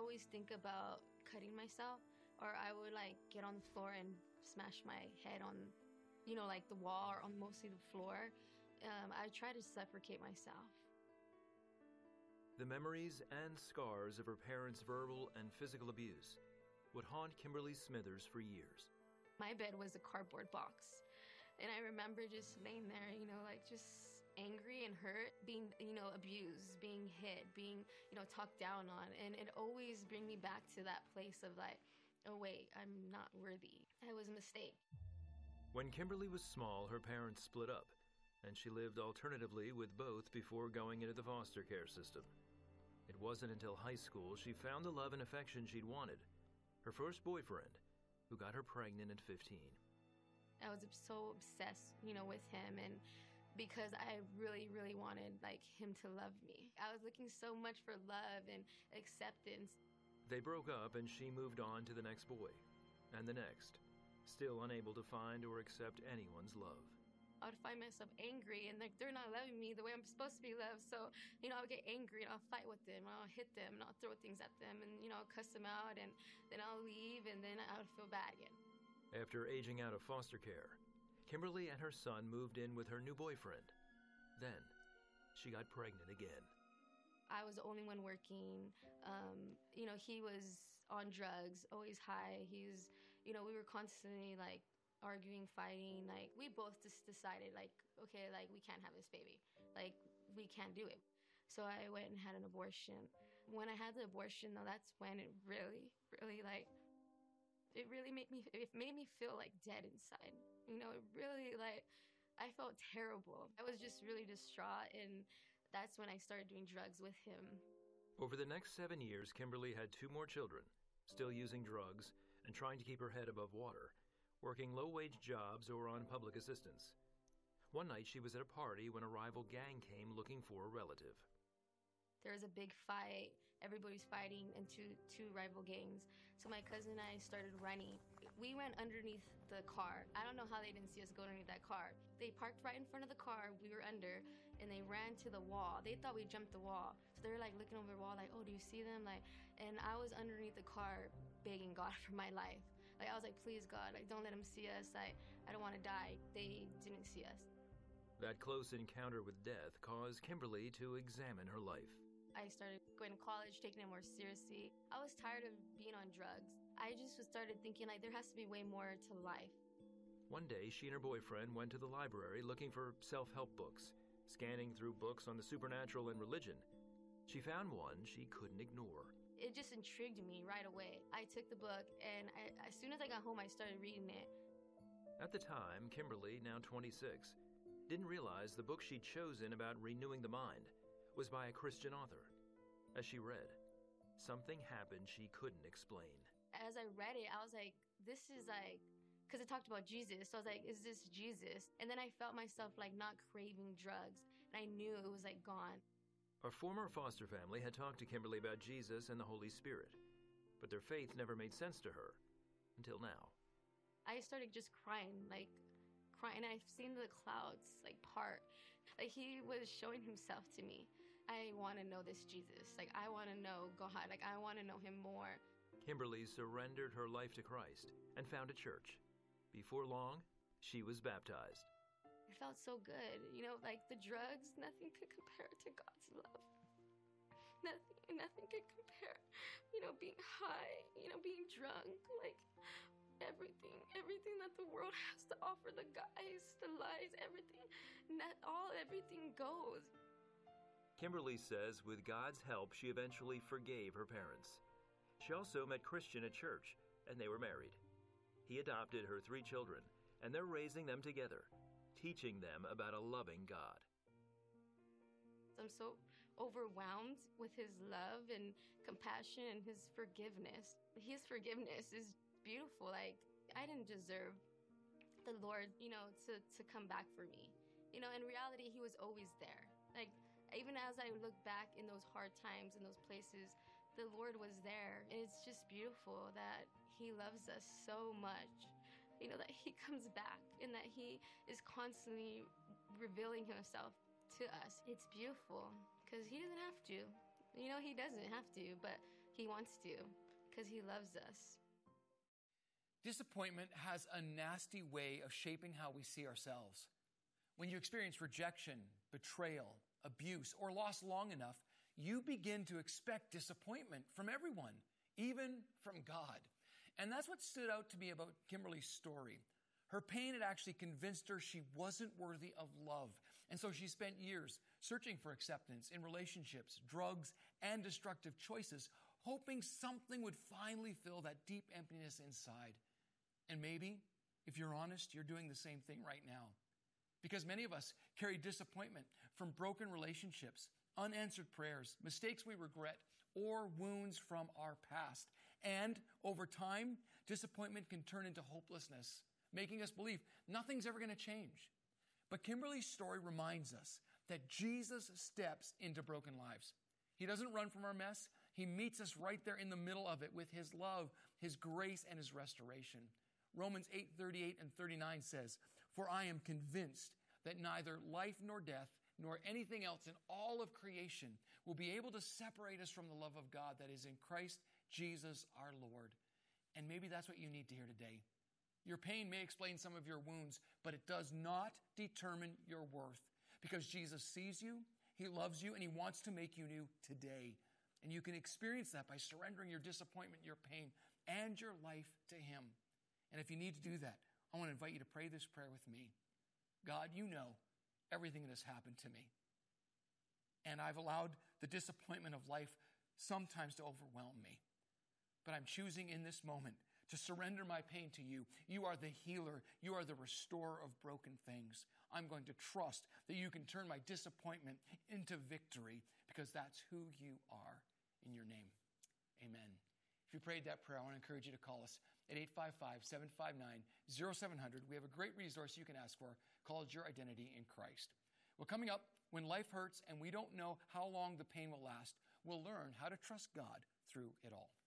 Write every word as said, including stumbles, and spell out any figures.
always think about cutting myself, or I would like get on the floor and smash my head on, you know, like the wall or on mostly the floor. Um, I try to suffocate myself. The memories and scars of her parents' verbal and physical abuse would haunt Kimberly Smithers for years. My bed was a cardboard box, and I remember just laying there, you know, like just angry and hurt, being, you know, abused, being hit, being, you know, talked down on, and it always bring me back to that place of like, oh wait, I'm not worthy. It was a mistake. When Kimberly was small, her parents split up, and she lived alternatively with both before going into the foster care system. It wasn't until high school she found the love and affection she'd wanted, her first boyfriend, who got her pregnant at fifteen. I was so obsessed, you know, with him, and because I really, really wanted like him to love me. I was looking so much for love and acceptance. They broke up and she moved on to the next boy, and the next, still unable to find or accept anyone's love. I would find myself angry and like they're not loving me the way I'm supposed to be loved. So, you know, I would get angry and I'll fight with them, and I'll hit them, and I'll throw things at them, and, you know, I'll cuss them out, and then I'll leave, and then I would feel bad again. After aging out of foster care, Kimberly and her son moved in with her new boyfriend. Then, she got pregnant again. I was the only one working. Um, you know, he was on drugs, always high. He was, you know, we were constantly like arguing, fighting. Like we both just decided like, okay, like we can't have this baby. Like we can't do it. So I went and had an abortion. When I had the abortion though, that's when it really, really like, it really made me, it made me feel like dead inside. You know, it really like, I felt terrible. I was just really distraught, and that's when I started doing drugs with him. Over the next seven years, Kimberly had two more children, still using drugs and trying to keep her head above water, working low-wage jobs or on public assistance. One night she was at a party when a rival gang came looking for a relative. There was a big fight. Everybody's fighting into two rival gangs. So my cousin and I started running. We went underneath the car. I don't know how they didn't see us go underneath that car. They parked right in front of the car. We were under, and they ran to the wall. They thought we jumped the wall. So they were like looking over the wall like, oh, do you see them? Like, and I was underneath the car begging God for my life. Like I was like, please God, like don't let them see us. I, I don't want to die. They didn't see us. That close encounter with death caused Kimberly to examine her life. I started going to college, taking it more seriously. I was tired of being on drugs. I just started thinking like there has to be way more to life. One day, she and her boyfriend went to the library looking for self-help books, scanning through books on the supernatural and religion. She found one she couldn't ignore. It just intrigued me right away. I took the book, and I, as soon as I got home, I started reading it. At the time, Kimberly, now twenty-six, didn't realize the book she'd chosen about renewing the mind was by a Christian author. As she read, something happened she couldn't explain. As I read it, I was like, this is like, because it talked about Jesus, so I was like, is this Jesus? And then I felt myself like not craving drugs, and I knew it was like gone. Our former foster family had talked to Kimberly about Jesus and the Holy Spirit, but their faith never made sense to her, until now. I started just crying, like, crying, and I've seen the clouds like part. Like he was showing himself to me. I want to know this Jesus. Like I want to know God. Like I want to know him more. Kimberly surrendered her life to Christ and found a church. Before long, she was baptized. It felt so good. You know, like the drugs, nothing could compare to God's love. Nothing, nothing could compare. You know, being high, you know, being drunk, like everything, everything that the world has to offer, the guys, the lies, everything, not all, everything goes. Kimberly says with God's help, she eventually forgave her parents. She also met Christian at church, and they were married. He adopted her three children, and they're raising them together, teaching them about a loving God. I'm so overwhelmed with his love and compassion and his forgiveness. His forgiveness is beautiful. Like, I didn't deserve the Lord, you know, to, to come back for me. You know, in reality, he was always there. Like, even as I look back in those hard times, in those places, the Lord was there. And it's just beautiful that he loves us so much. You know, that he comes back and that he is constantly revealing himself to us. It's beautiful because he doesn't have to. You know, he doesn't have to, but He wants to, because he loves us. Disappointment has a nasty way of shaping how we see ourselves. When you experience rejection, betrayal, abuse, or loss long enough, you begin to expect disappointment from everyone, even from God. And that's what stood out to me about Kimberly's story. Her pain had actually convinced her she wasn't worthy of love. And so she spent years searching for acceptance in relationships, drugs, and destructive choices, hoping something would finally fill that deep emptiness inside. And maybe, if you're honest, you're doing the same thing right now. Because many of us carry disappointment from broken relationships, unanswered prayers, mistakes we regret, or wounds from our past. And over time, disappointment can turn into hopelessness, making us believe nothing's ever going to change. But Kimberly's story reminds us that Jesus steps into broken lives. He doesn't run from our mess. He meets us right there in the middle of it with his love, his grace, and his restoration. Romans eight thirty-eight and thirty-nine says, "For I am convinced that neither life nor death, nor anything else in all of creation will be able to separate us from the love of God that is in Christ Jesus our Lord." And maybe that's what you need to hear today. Your pain may explain some of your wounds, but it does not determine your worth, because Jesus sees you, he loves you, and he wants to make you new today. And you can experience that by surrendering your disappointment, your pain, and your life to him. And if you need to do that, I want to invite you to pray this prayer with me. God, you know everything that has happened to me. And I've allowed the disappointment of life sometimes to overwhelm me. But I'm choosing in this moment to surrender my pain to you. You are the healer. You are the restorer of broken things. I'm going to trust that you can turn my disappointment into victory, because that's who you are. In your name, amen. If you prayed that prayer, I want to encourage you to call us at eight five five, seven five nine, zero seven zero zero. We have a great resource you can ask for called Your Identity in Christ. Well, coming up, when life hurts and we don't know how long the pain will last, we'll learn how to trust God through it all.